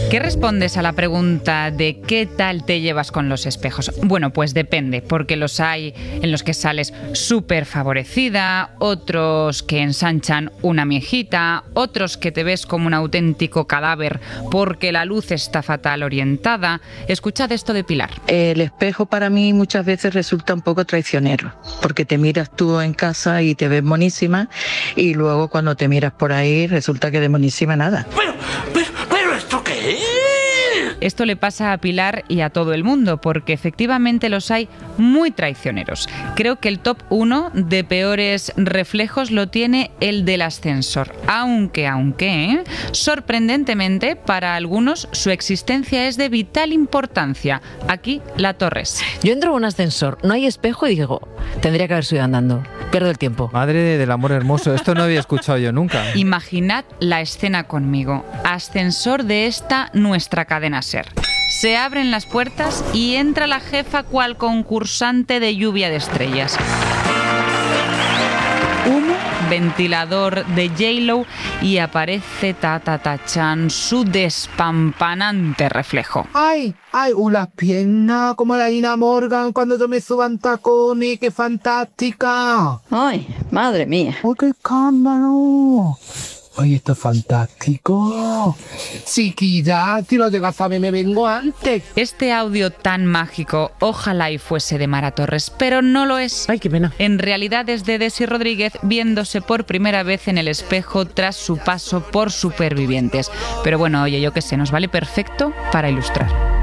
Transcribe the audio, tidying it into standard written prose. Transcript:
¿Qué respondes a la pregunta de qué tal te llevas con los espejos? Bueno, pues depende, porque los hay en los que sales súper favorecida, otros que ensanchan una miejita, otros que te ves como un auténtico cadáver porque la luz está fatal orientada. Escuchad esto de Pilar. El espejo para mí muchas veces resulta un poco traicionero, porque te miras tú en casa y te ves monísima, y luego cuando te miras por ahí resulta que de monísima nada. ¿Pero esto qué es? Esto le pasa a Pilar y a todo el mundo, porque efectivamente los hay muy traicioneros. Creo que el top 1 de peores reflejos lo tiene el del ascensor. Aunque, sorprendentemente, para algunos su existencia es de vital importancia. Aquí, la Torres. Yo entro en un ascensor, no hay espejo y digo, tendría que haber subido andando. Pierdo el tiempo. Madre del amor hermoso, esto no había escuchado yo nunca. Imaginad la escena conmigo. Ascensor de esta nuestra cadena SER. Se abren las puertas y entra la jefa cual concursante de Lluvia de Estrellas. Humo, ventilador de J-Lo y aparece Chan, su despampanante reflejo. ¡Ay! Unas piernas como la Ina Morgan cuando yo me suban tacones, ¡qué fantástica! ¡Ay, madre mía! ¡Ay, qué escándalo! ¡Ay, esto es fantástico! Chiquilla, si lo llegas a ver, me vengo antes. Este audio tan mágico, ojalá y fuese de Mara Torres, pero no lo es. ¡Ay, qué pena! En realidad es de Desi Rodríguez viéndose por primera vez en el espejo tras su paso por Supervivientes. Pero bueno, oye, yo qué sé, nos vale perfecto para ilustrar.